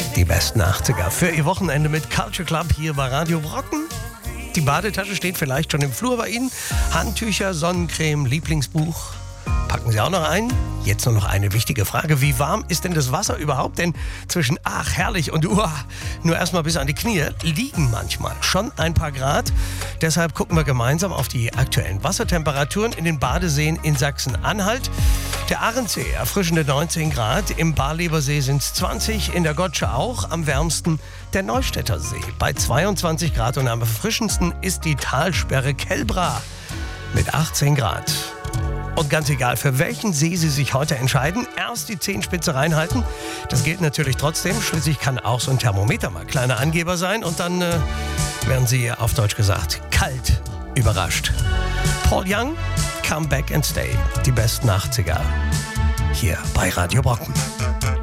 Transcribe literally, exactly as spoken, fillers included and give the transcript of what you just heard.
Die besten achtziger für Ihr Wochenende mit Culture Club hier bei Radio Brocken. Die Badetasche steht vielleicht schon im Flur bei Ihnen. Handtücher, Sonnencreme, Lieblingsbuch. Packen Sie auch noch ein? Jetzt nur noch eine wichtige Frage. Wie warm ist denn das Wasser überhaupt? Denn zwischen ach, herrlich und uah, nur erstmal bis an die Knie liegen manchmal schon ein paar Grad. Deshalb gucken wir gemeinsam auf die aktuellen Wassertemperaturen in den Badeseen in Sachsen-Anhalt. Der Arendsee erfrischende neunzehn Grad, im Barlebersee sind es zwanzig, in der Gotsche auch, am wärmsten der Neustädter See bei zweiundzwanzig Grad und am erfrischendsten ist die Talsperre Kelbra mit achtzehn Grad. Und ganz egal, für welchen See Sie sich heute entscheiden, erst die Zehenspitze reinhalten. Das gilt natürlich trotzdem. Schließlich kann auch so ein Thermometer mal kleiner Angeber sein. Und dann äh, werden Sie, auf Deutsch gesagt, kalt überrascht. Paul Young, Come Back and Stay. Die besten achtziger. Hier bei Radio Brocken.